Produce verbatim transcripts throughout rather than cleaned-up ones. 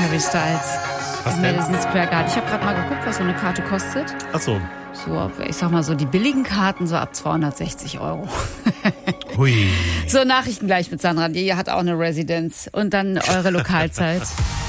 Harry Styles. Was Im denn? Madison Square Garden. Ich habe gerade mal geguckt, was so eine Karte kostet. Ach so. So, ich sag mal so, die billigen Karten so ab zweihundertsechzig Euro. Hui. So, Nachrichten gleich mit Sandra. Die hat auch eine Residenz. Und dann eure Lokalzeit.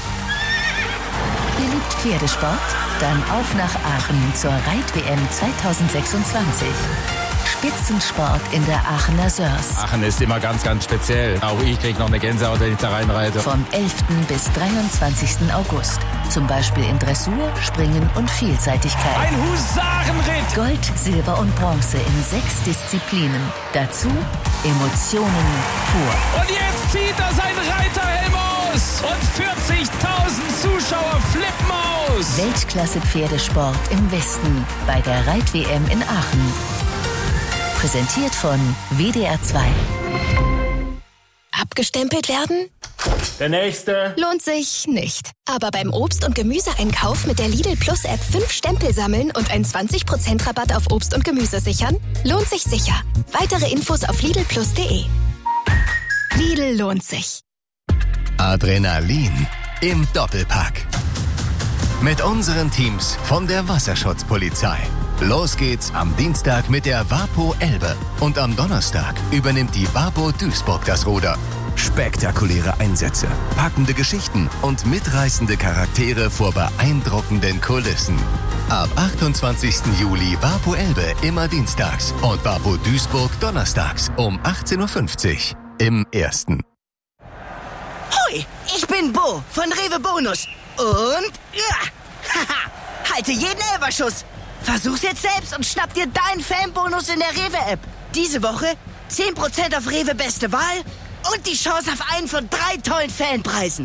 Ihr liebt Pferdesport? Dann auf nach Aachen zur Reit-W M zwanzig sechsundzwanzig. Spitzensport in der Aachener Sörs. Aachen ist immer ganz, ganz speziell. Auch ich kriege noch eine Gänsehaut, wenn ich da reinreite. Vom elften bis dreiundzwanzigsten August. Zum Beispiel in Dressur, Springen und Vielseitigkeit. Ein Husarenritt! Gold, Silber und Bronze in sechs Disziplinen. Dazu Emotionen pur. Und jetzt zieht er sein Reiterhelm aus! Und vierzigtausend Zuschauer flippen aus! Weltklasse-Pferdesport im Westen bei der Reit-W M in Aachen. Präsentiert von W D R zwei. Abgestempelt werden? Der nächste. Lohnt sich nicht. Aber beim Obst- und Gemüseeinkauf mit der Lidl Plus App fünf Stempel sammeln und einen zwanzig Prozent Rabatt auf Obst und Gemüse sichern? Lohnt sich sicher. Weitere Infos auf lidl plus punkt de. Lidl lohnt sich. Adrenalin im Doppelpack. Mit unseren Teams von der Wasserschutzpolizei. Los geht's am Dienstag mit der Wapo Elbe. Und am Donnerstag übernimmt die Wapo Duisburg das Ruder. Spektakuläre Einsätze, packende Geschichten und mitreißende Charaktere vor beeindruckenden Kulissen. Ab achtundzwanzigsten Juli Wapo Elbe immer dienstags und Wapo Duisburg donnerstags um achtzehn Uhr fünfzig im Ersten. Hoi, ich bin Bo von Rewe Bonus. Und ja, haha, halte jeden Elberschuss. Versuch's jetzt selbst und schnapp dir deinen Fanbonus in der Rewe-App. Diese Woche zehn Prozent auf Rewe Beste Wahl und die Chance auf einen von drei tollen Fanpreisen.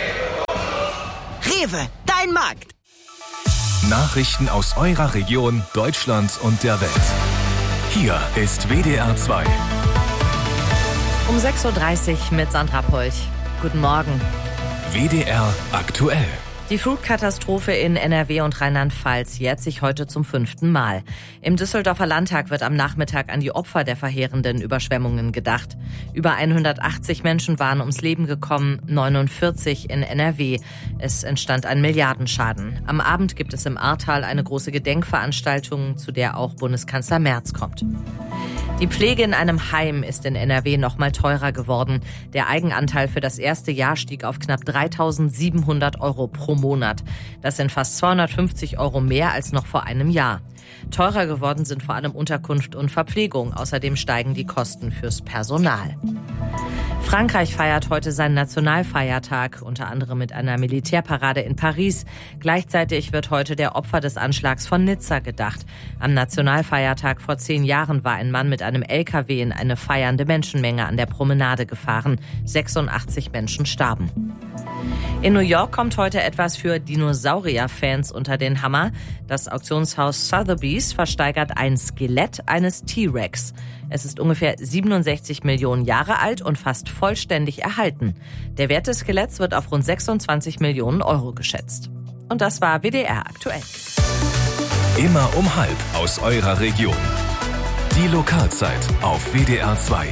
Rewe, dein Markt. Nachrichten aus eurer Region, Deutschland und der Welt. Hier ist W D R zwei. Um sechs Uhr dreißig mit Sandra Polch. Guten Morgen. W D R aktuell. Die Flutkatastrophe in N R W und Rheinland-Pfalz jährt sich heute zum fünften Mal. Im Düsseldorfer Landtag wird am Nachmittag an die Opfer der verheerenden Überschwemmungen gedacht. Über hundertachtzig Menschen waren ums Leben gekommen, neunundvierzig in N R W. Es entstand ein Milliardenschaden. Am Abend gibt es im Ahrtal eine große Gedenkveranstaltung, zu der auch Bundeskanzler Merz kommt. Die Pflege in einem Heim ist in N R W noch mal teurer geworden. Der Eigenanteil für das erste Jahr stieg auf knapp dreitausendsiebenhundert Euro pro Monat. Das sind fast zweihundertfünfzig Euro mehr als noch vor einem Jahr. Teurer geworden sind vor allem Unterkunft und Verpflegung. Außerdem steigen die Kosten fürs Personal. Frankreich feiert heute seinen Nationalfeiertag, unter anderem mit einer Militärparade in Paris. Gleichzeitig wird heute der Opfer des Anschlags von Nizza gedacht. Am Nationalfeiertag vor zehn Jahren war ein Mann mit einem L K W in eine feiernde Menschenmenge an der Promenade gefahren. sechsundachtzig Menschen starben. In New York kommt heute etwas für Dinosaurier-Fans unter den Hammer. Das Auktionshaus Sotheby's versteigert ein Skelett eines T-Rex. Es ist ungefähr siebenundsechzig Millionen Jahre alt und fast vollständig erhalten. Der Wert des Skeletts wird auf rund sechsundzwanzig Millionen Euro geschätzt. Und das war W D R aktuell. Immer um halb aus eurer Region. Die Lokalzeit auf W D R zwei.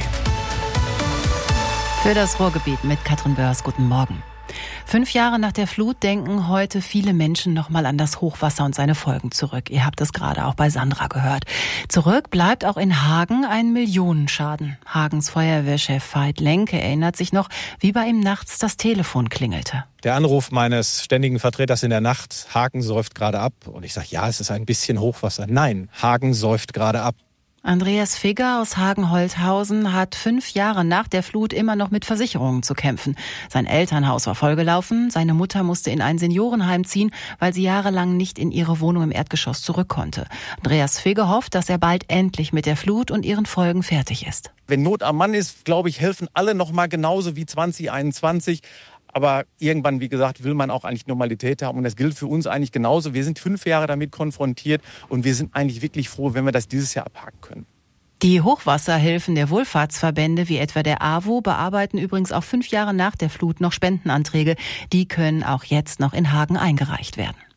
Für das Ruhrgebiet mit Katrin Börs. Guten Morgen. Fünf Jahre nach der Flut denken heute viele Menschen nochmal an das Hochwasser und seine Folgen zurück. Ihr habt es gerade auch bei Sandra gehört. Zurück bleibt auch in Hagen ein Millionenschaden. Hagens Feuerwehrchef Veit Lenke erinnert sich noch, wie bei ihm nachts das Telefon klingelte. Der Anruf meines ständigen Vertreters in der Nacht, Hagen säuft gerade ab. Und ich sage, ja, es ist ein bisschen Hochwasser. Nein, Hagen säuft gerade ab. Andreas Figger aus Hagen-Holthausen hat fünf Jahre nach der Flut immer noch mit Versicherungen zu kämpfen. Sein Elternhaus war vollgelaufen, seine Mutter musste in ein Seniorenheim ziehen, weil sie jahrelang nicht in ihre Wohnung im Erdgeschoss zurück konnte. Andreas Figger hofft, dass er bald endlich mit der Flut und ihren Folgen fertig ist. Wenn Not am Mann ist, glaube ich, helfen alle noch mal genauso wie zwanzig einundzwanzig. Aber irgendwann, wie gesagt, will man auch eigentlich Normalität haben. Und das gilt für uns eigentlich genauso. Wir sind fünf Jahre damit konfrontiert und wir sind eigentlich wirklich froh, wenn wir das dieses Jahr abhaken können. Die Hochwasserhilfen der Wohlfahrtsverbände wie etwa der A W O bearbeiten übrigens auch fünf Jahre nach der Flut noch Spendenanträge. Die können auch jetzt noch in Hagen eingereicht werden.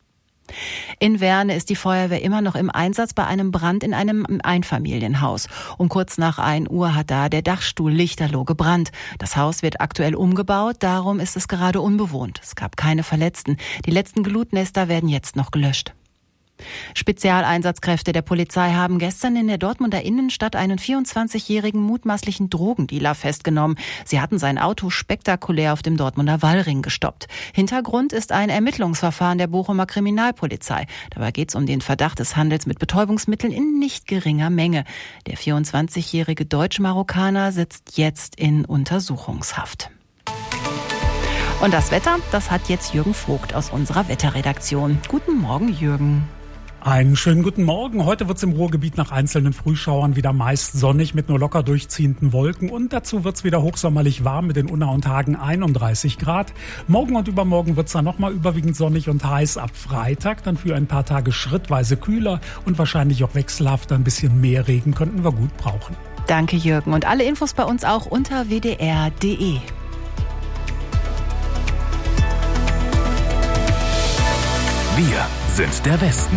In Werne ist die Feuerwehr immer noch im Einsatz bei einem Brand in einem Einfamilienhaus. Um kurz nach ein Uhr hat da der Dachstuhl lichterloh gebrannt. Das Haus wird aktuell umgebaut, darum ist es gerade unbewohnt. Es gab keine Verletzten. Die letzten Glutnester werden jetzt noch gelöscht. Spezialeinsatzkräfte der Polizei haben gestern in der Dortmunder Innenstadt einen vierundzwanzigjährigen mutmaßlichen Drogendealer festgenommen. Sie hatten sein Auto spektakulär auf dem Dortmunder Wallring gestoppt. Hintergrund ist ein Ermittlungsverfahren der Bochumer Kriminalpolizei. Dabei geht es um den Verdacht des Handels mit Betäubungsmitteln in nicht geringer Menge. Der vierundzwanzigjährige Deutsch-Marokkaner sitzt jetzt in Untersuchungshaft. Und das Wetter, das hat jetzt Jürgen Vogt aus unserer Wetterredaktion. Guten Morgen, Jürgen. Einen schönen guten Morgen. Heute wird es im Ruhrgebiet nach einzelnen Frühschauern wieder meist sonnig mit nur locker durchziehenden Wolken. Und dazu wird es wieder hochsommerlich warm mit den Unna- und Tagen einunddreißig Grad. Morgen und übermorgen wird es dann nochmal überwiegend sonnig und heiß. Ab Freitag dann für ein paar Tage schrittweise kühler und wahrscheinlich auch wechselhaft. Ein bisschen mehr Regen könnten wir gut brauchen. Danke, Jürgen. Und alle Infos bei uns auch unter w d r punkt d e. Wir sind der Westen.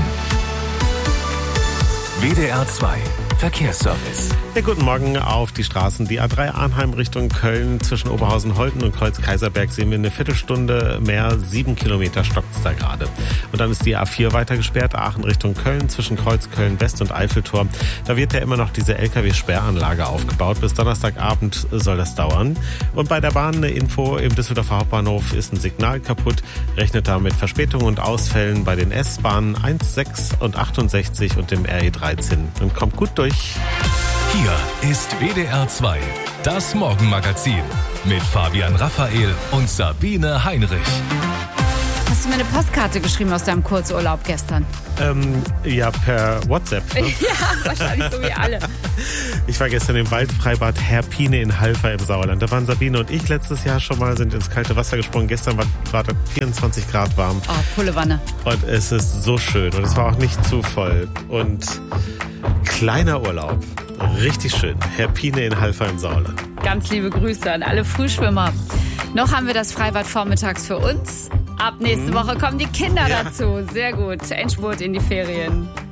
W D R zwei Verkehrsservice. Ja, guten Morgen auf die Straßen. Die A drei Arnheim Richtung Köln zwischen Oberhausen-Holten und Kreuz-Kaiserberg sehen wir eine Viertelstunde mehr. Sieben Kilometer stockt's da gerade. Und dann ist die A vier weiter gesperrt, Aachen Richtung Köln zwischen Kreuzköln-West und Eiffelturm. Da wird ja immer noch diese L K W-Sperranlage aufgebaut. Bis Donnerstagabend soll das dauern. Und bei der Bahn eine Info. Im Düsseldorfer Hauptbahnhof ist ein Signal kaputt. Rechnet da mit Verspätungen und Ausfällen bei den S-Bahnen eins, sechs und achtundsechzig und dem R E dreizehn. Und kommt gut durch. Hier ist W D R zwei, das Morgenmagazin mit Fabian Raphael und Sabine Heinrich. Hast du mir eine Postkarte geschrieben aus deinem Kurzurlaub gestern? Ähm, ja, per WhatsApp. Ne? Ja, wahrscheinlich so wie alle. Ich war gestern im Waldfreibad Herpine in Halver im Sauerland. Da waren Sabine und ich letztes Jahr schon mal, sind ins kalte Wasser gesprungen. Gestern war, war das vierundzwanzig Grad warm. Oh, Pullewanne. Und es ist so schön und es war auch nicht zu voll. Und kleiner Urlaub. Richtig schön. Herpine in Halver im Sauerland. Ganz liebe Grüße an alle Frühschwimmer. Noch haben wir das Freibad vormittags für uns. Ab nächste Woche kommen die Kinder ja. dazu. Sehr gut. Endspurt in die Ferien.